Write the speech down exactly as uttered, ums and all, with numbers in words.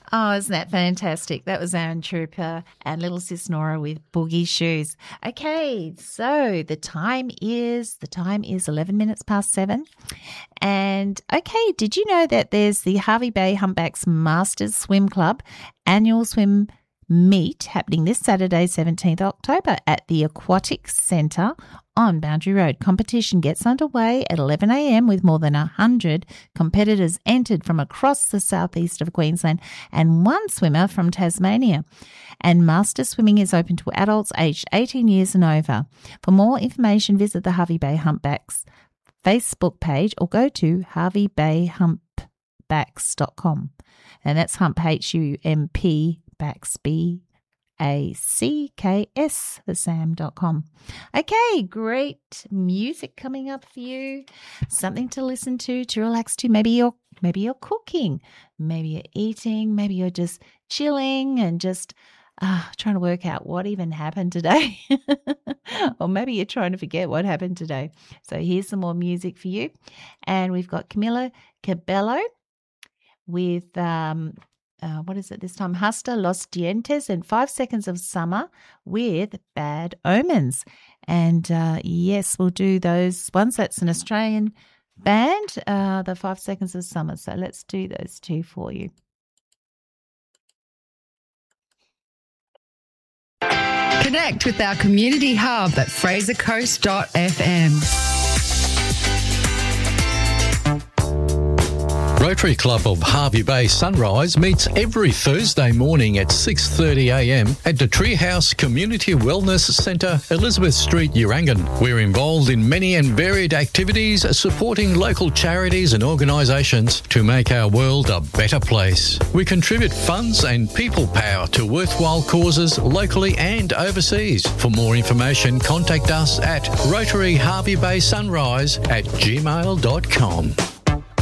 Oh, isn't that fantastic? That was Aaron Trooper and little sis Nora with Boogie Shoes. Okay, so the time is the time is eleven minutes past seven. And okay, did you know that there's the Hervey Bay Humpbacks Masters Swim Club annual swim meet happening this Saturday, seventeenth of October at the Aquatic Centre on Boundary Road. Competition gets underway at eleven a.m. with more than one hundred competitors entered from across the southeast of Queensland and one swimmer from Tasmania. And master swimming is open to adults aged eighteen years and over. For more information, visit the Hervey Bay Humpbacks Facebook page or go to hervey bay humpbacks dot com. And that's hump, H U M P, backs, B A C K S, the sam dot com. Okay, great music coming up for you. Something to listen to, to relax to. Maybe you're maybe you're cooking, maybe you're eating, maybe you're just chilling and just uh, trying to work out what even happened today. Or maybe you're trying to forget what happened today. So here's some more music for you. And we've got Camila Cabello with um Uh, what is it this time? Hasta Los Dientes and Five Seconds of Summer with Bad Omens. And uh, yes, we'll do those ones. That's an Australian band, uh, the Five Seconds of Summer. So let's do those two for you. Connect with our community hub at fraser coast dot f m. Rotary Club of Hervey Bay Sunrise meets every Thursday morning at six thirty a m at the Treehouse Community Wellness Centre, Elizabeth Street, Urangan. We're involved in many and varied activities supporting local charities and organisations to make our world a better place. We contribute funds and people power to worthwhile causes locally and overseas. For more information, contact us at Rotary Hervey Bay Sunrise at gmail dot com.